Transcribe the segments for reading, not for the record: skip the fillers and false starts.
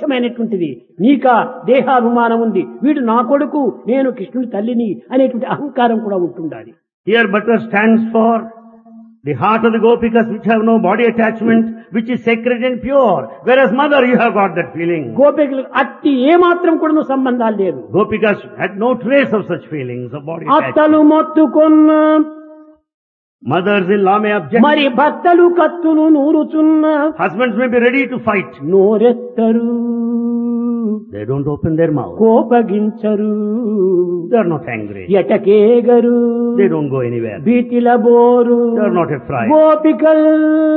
తుచ్చమైనటువంటిది. నీకా దేహాభిమానం ఉంది, వీడు నా కొడుకు, నేను కృష్ణుని తల్లిని అనేటువంటి అహంకారం కూడా ఉంటుండాలి. Here butter stands for the heart of the Gopikas which have no body attachment, which is sacred and pure. Whereas mother, you have got that feeling. గోపికలు అట్టి ఏమాత్రం కూడా సంబంధాలు లేదు. Gopikas had no trace of such feelings of body అత్తలు attachment. మొత్తుకొన్న Mothers-in-law may object. మరి భర్తలు కత్తులు నూరుచున్న Husbands may be ready to fight. నోరెత్తరు, They don't open their mouth. కోపగించరు, They are not angry. ఎటకేగరు, They don't go anywhere. భీతిల bore. They are not afraid. గోపికల్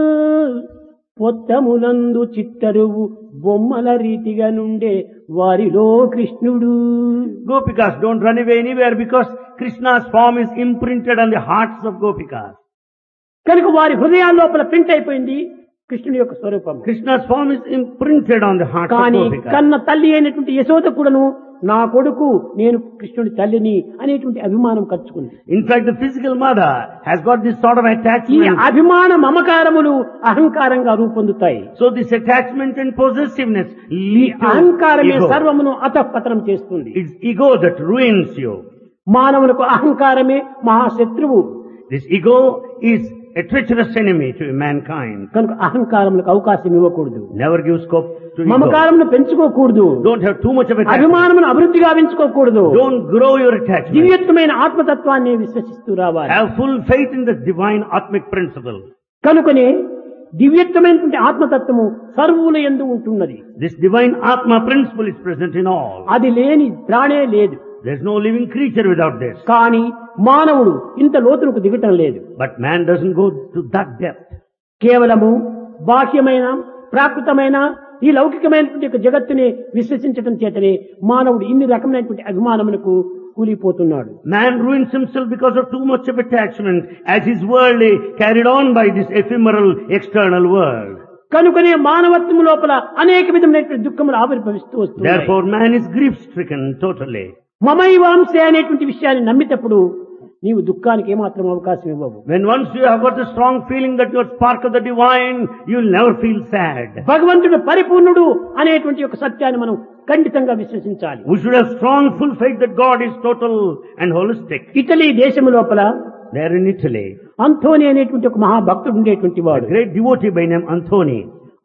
పొత్తములందు చిత్తరువు బొమ్మల రీతిగా నుండే వారిలో కృష్ణుడు. Gopikas don't run away anywhere because Krishna's form is imprinted on the hearts of Gopikas. కనుక వారి హృదయాల లోపల print అయిపోయింది కృష్ణుని యొక్క స్వరూపం. Krishna's form is imprinted on the hearts of కానీ Gopikas. కన్న తల్లి అయినటువంటి యశోద కూడాను నా కొడుకు, నేను కృష్ణుడి తల్లిని అనేటువంటి అభిమానం కలుచుకుంది. In fact, the physical mother has got this sort of ఈ attachment. అభిమాన మమకారములు అహంకారంగా రూపొందుతాయి. So this attachment and possessiveness ఈ lead to అహంకారమే ego. సర్వమును అతఃపతనం చేస్తుంది. It's ego that ruins you. మానవులకు అహంకారమే మహాశత్రువు. This ego is a treacherous enemy to mankind. కనుక అహంకారములకు అవకాశం ఇవ్వకూడదు. Never give scope to ego. మమకారమును పెంచుకోకూడదు. Don't have too much of attachment. అభిమానమును అభివృద్ధిగా పెంచుకోకూడదు. Don't grow your attachment. దివ్యత్వమైన ఆత్మతత్వాన్ని విశ్వసిస్తూ రావాలి. Have full faith in the divine atmic principle. కనుకనే దివ్యత్వమైనటువంటి ఆత్మతత్వము సర్వుల యందు ఉంటున్నది. This divine atma principle is present in all. అది లేని ప్రాణే లేదు. There's no living creature without this. కానీ మానవుడు ఇంత లోతులకు దిగటం లేదు. But man doesn't go to that depth. కేవలము బాహ్యమైన ప్రాకృతమైన ఈ లౌకికమైనటువంటి యొక్క జగత్తుని విశ్వసించటం చేతనే మానవుడు ఇన్ని రకమైనటువంటి అభిమానములకు కూలిపోతున్నాడు. Man ruins himself because of too much of attachment as his world is carried on by this ephemeral external world. కనుకనే మానవత్వము లోపల అనేక విధమైనటువంటి దుఃఖములు ఆవిర్భవిస్తూ వస్తున్నాయి. Therefore man is grief stricken totally. మమైవాంసే అనేటువంటి విషయాన్ని నమ్మినప్పుడు నీవు దుఃఖానికి ఏమాత్రం అవకాశం ఇవ్వవు. When once you have got a strong feeling that you are spark of the divine, you will never feel sad. భగవంతుడు పరిపూర్ణుడు అనేటువంటి ఒక సత్యాన్ని మనం ఖండితంగా విశ్వసించాలి. We should have strong full faith that God is total and holistic. Italy దేశము లోపల There in Italy, Anthony అనేటువంటి ఒక మహాభక్తుడు ఉండేటువంటి a వాడు. great devotee by name Anthony.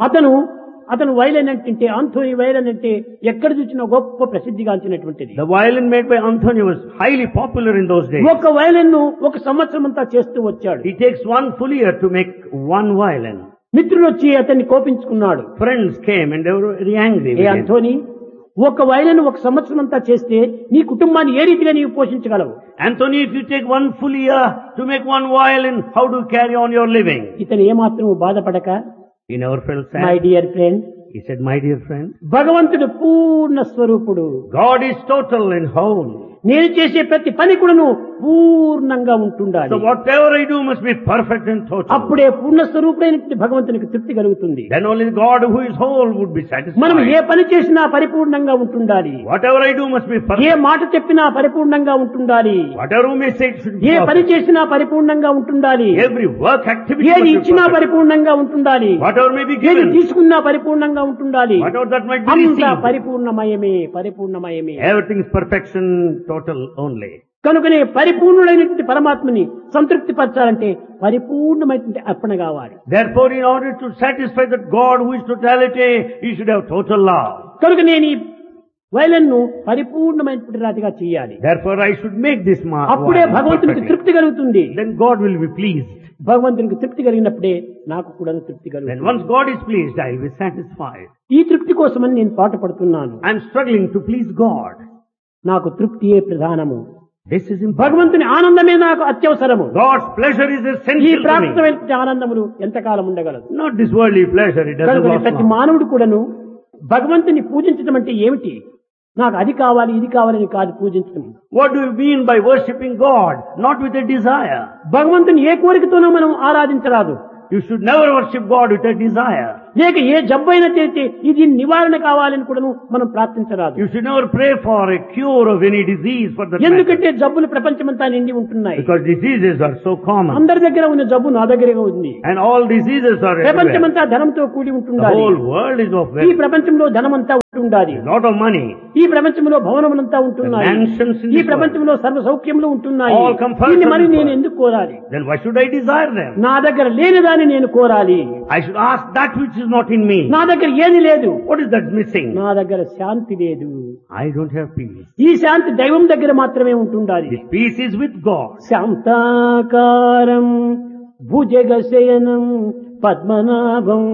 అతను వైలన్ అంటే ఆంథోనీ వైలన్ అంటే ఎక్కడ చూసినా గొప్ప ప్రసిద్ధిగాంచినటువంటిది. The violin made by Anthony was highly popular in those days. ఒక వైలన్ ను ఒక సంవత్సరం అంతా చేస్తూ వచ్చాడు. It takes one full year to make one violin. మిత్రులు వచ్చి అతన్ని కోపించుకున్నాడు. Friends came and they were very angry A with him. Anthony, ఒక వైలన్ ఒక సంవత్సరం అంతా చేస్తే నీ కుటుంబాన్ని ఏ రీతిగా నీవు పోషించగలవు? Anthony, if you take one full year to make one violin, how do you carry on your living? ఇతను ఏమాత్రము బాధపడక, He never felt my sad. Dear friend, He said, my dear friend, భగవంతుడు పూర్ణ స్వరూపుడు. God is total and whole. నేను చేసే ప్రతి పని కూడాను పూర్ణంగా ఉంటుండాలి. So whatever I do must be perfect and total. అప్పుడే పూర్ణ స్వరూపుడైనటువంటి భగవంతునికి తృప్తి కలుగుతుంది. Then only the God who is whole would be మనం ఏ satisfied. పని చేసినా పరిపూర్ణంగా ఉంటుండాలి. Whatever I do must be A perfect. మాట చెప్పినా పరిపూర్ణంగా ఉంటుండాలి. Whatever we may say it should be ఏ పని perfect. చేసినా పరిపూర్ణంగా ఉంటుండాలి. Every work activity ఏది must be ఇచ్చినా perfect. పరిపూర్ణంగా ఉంటుండాలి. Whatever may be ఏది given, తీసుకున్నా పరిపూర్ణంగా ఉంటుండాలి. whatever that might be అంతా received, పరిపూర్ణమయమే. everything is perfection total only. కనుకనే పరిపూర్ణుడైనటువంటి పరమాత్మని సంతృప్తి పరచాలంటే పరిపూర్ణమైనటువంటి అర్పణ కావాలి. Therefore, in order to satisfy that God who is totality, you should have total love. కనుక నేను ఈ వైలన్ ను పరిపూర్ణమైనటువంటి రాతిగా చేయాలి. Therefore, I should make this mark. అప్పుడే భగవంతునికి తృప్తి కలుగుతుంది. Then God will be pleased. భగవంతునికి తృప్తి కలిగినప్పుడే నాకు కూడా తృప్తి Then కలుగుతుంది. once God is pleased, I will be satisfied. ఈ తృప్తి కోసమని నేను పాటుపడుతున్నాను. I am struggling to please God. నాకు తృప్తియే ప్రధానము. This is important. భగవంతుని ఆనందమే నాకు అత్యవసరము. God's pleasure is ఈ essential to me. ప్రాప్తమైన ఆనందములు ఎంతకాలం ఉండగలదు? Not this worldly pleasure, it doesn't కనుక last ప్రతి long. మానవుడు కూడాను భగవంతుని పూజించడం అంటే ఏమిటి? నాకు అది కావాలి ఇది కావాలని కాదు పూజించడం. What do you mean by worshipping God? Not with a desire. భగవంతుని ఏ కోరికతోనో మనం ఆరాధించరాదు. You should never worship God with a desire. లేక ఏ జబ్బైనా చేస్తే ఇది నివారణ కావాలని కూడాను మనం ప్రార్థించరాదు. You should never pray for a cure of any disease for that matter. ఎందుకంటే జబ్బులు ప్రపంచమంతా నిండి ఉంటున్నాయి. Because diseases are so common. అందరి దగ్గర ఉన్న జబ్బు నా దగ్గరే ఉంది. And all diseases are everywhere. ప్రపంచమంతా ధనంతో కూడి The ఉంటుండాలి. whole world is of ఈ wealth. ప్రపంచంలో ధనమంతా ఉండాలి. a lot of money. ఈ ప్రపంచంలో భవనములంతా ఉంటున్నాయి. The mansions in ఈ this ప్రపంచంలో సర్వ సౌఖ్యములు ఉంటున్నాయి. All comforts దీన్ని మరి in this నేను world. ఎందుకు కోరాలి? Then why should I desire them? నా దగ్గర లేని దాన్ని నేను కోరాలి. I should ask that which is not in me. నా దగ్గర ఏది లేదు. What is that missing? నా దగ్గర శాంతి లేదు. I don't have peace. ఈ శాంతి దైవం దగ్గర మాత్రమే ఉంటుండాలి. This peace is with God. శాంతాకారం భుజగశయనం Padmanabham.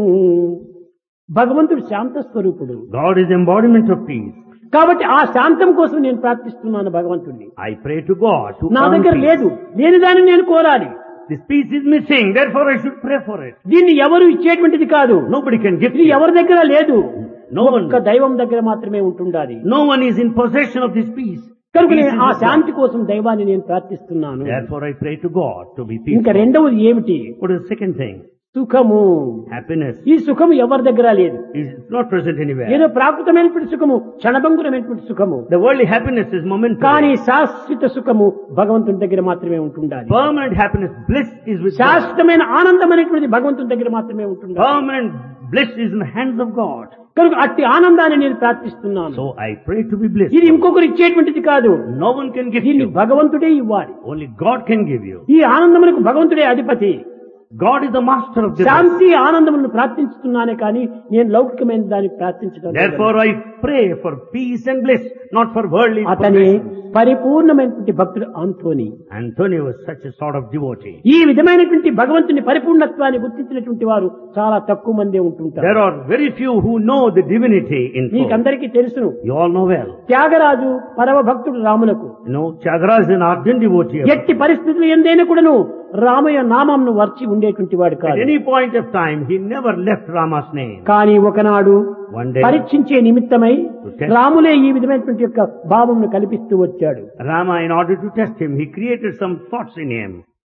భగవంతుడు శాంత స్వరూపుడు. God is embodiment of peace. కాబట్టి ఆ శాంతం కోసం నేను ప్రార్థిస్తున్నాను భగవంతుడిని. I pray to God to నా earn దగ్గర peace. లేదు, లేని దాన్ని నేను కోరాలి. This peace is missing, therefore I should pray for it. దీన్ని ఎవరు ఇచ్చేటువంటిది కాదు. Nobody can give ఇది it. ఎవరి దగ్గర లేదు. No one. ఒక్క దైవం దగ్గర మాత్రమే ఉంటుండాలి. No one is in possession of this peace. కనుక Peace నేను is ఆ with శాంతి God. కోసం దైవాన్ని నేను ప్రార్థిస్తున్నాను. Therefore I pray to God to be ఇంకా peaceful. రెండవది ఏమిటి? What is the second thing? సుఖము. Happiness. ఈ సుఖము ఎవరి దగ్గర లేదు. Is not present anywhere. ఏదో ప్రాకృతమైనటువంటి సుఖము, క్షణభంగురమైనటువంటి సుఖము. The worldly happiness is momentary. కానీ శాశ్వత సుఖము భగవంతుని దగ్గర మాత్రమే ఉంటుండాలి. Permanent happiness, bliss is with God. శాశ్వతమైన ఆనందం అనేటువంటిది భగవంతుని దగ్గర మాత్రమే ఉంటుండాలి. Permanent bliss is in the hands of God. కనుక అట్టి ఆనందాన్ని నేను ప్రార్థిస్తున్నాను. So I pray to be blessed. ఇది ఇంకొకరు ఇచ్చేటువంటిది కాదు. No one can give దీన్ని you. భగవంతుడే ఇవ్వాలి. Only God can give you. ఈ ఆనందమునకు భగవంతుడే అధిపతి. God is the master of the bliss. శాంతి ఆనందములను ప్రార్థిస్తున్నానే కానీ నేను లౌకికమైన దాన్ని ప్రార్థించడం లేదు. Therefore I pray for peace and bliss, not for worldly అతని possessions. పరిపూర్ణమైనటువంటి భక్తుడు Antony. Antonio was such a sort of devotee. ఈ విధమైనటువంటి భగవంతుని పరిపూర్ణత్వాన్ని గుర్తించినటువంటి వారు చాలా తక్కువ మందే ఉంటుంటారు. There are very few who know the divinity in full. మీకందరికీ తెలుసును. You all know well. Tyagaraju పరమ భక్తుడు రాములకు. You know, Tyagaraja is an ardent devotee. ఎట్టి పరిస్థితులు ఎందైనా కూడాను రామయ్య నామంను వర్చి ఉండేటువంటి వాడు At కాదు. any point of time, he never left Rama's name. కానీ ఒకనాడు One day, పరీక్షించే నిమిత్తమై రాములే ఈ విధమైనటువంటి యొక్క భావంను కల్పిస్తూ వచ్చాడు. Rama, in order to test him, he created some thoughts in him.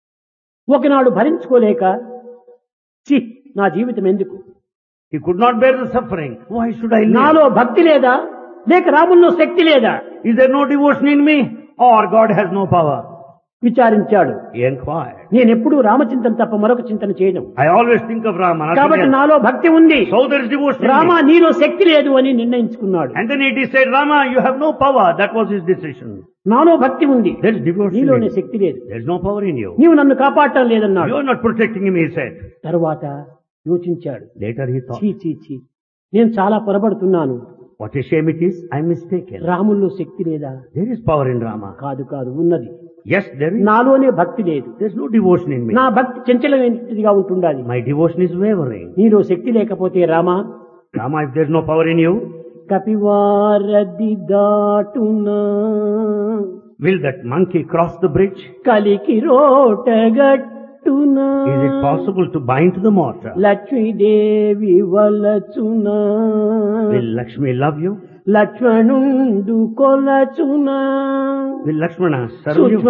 ఒకనాడు భరించుకోలేక చి నా జీవితం ఎందుకు, He could not bear the suffering. Why should I live? నాలో భక్తి లేదా లేక రాముల్లో శక్తి లేదా Is there no devotion in me? Or God has no power? విచారించాడు. He inquired. నేనెప్పుడూ రామచింతన తప్ప మరొక చింతన చేయను. I always think of Rama. nothing కాబట్టి else. నాలో భక్తి ఉంది. So there is devotion in Rama me. నీలో శక్తి లేదు అని నిర్ణయించుకున్నాడు. And then he said, Rama, you have no power. That was his decision. నాలో భక్తి ఉంది, There is devotion in నీలోనే you. శక్తి లేదు. There is no power in you. నీవు నన్ను కాపాడటం లేదన్నాడు. You are not protecting him, he said. తరువాత యోచించాడు. Later he thought, చీ చీ చీ నేను చాలా పొరపడుతున్నాను. what a shame it is. I am mistaken. రాముల్లో శక్తి లేదా? There is power in Rama. కాదు కాదు ఉన్నది. Yes, there is. నాలోనే భక్తి లేదు. There is no devotion in me. నా భక్తి చంచలమైనదిగా ఉంటుండాలి. My devotion is wavering. నీలో శక్తి లేకపోతే Rama Rama, if there is no power in you, కపివారది దాటునా will that monkey cross the bridge? కలికి రోటగట్టునా Is it possible to bind to the mortar? Lakshmidevi వలచునా Will Lakshmi love you? లక్ష్మణుండు కొలచునా Will Lakshmana serve you?